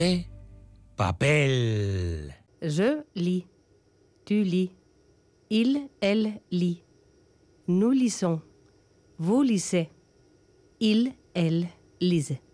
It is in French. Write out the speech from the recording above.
Et papel. Je lis. Tu lis. Il, elle lit. Nous lisons. Vous lisez. Il, elle lisent.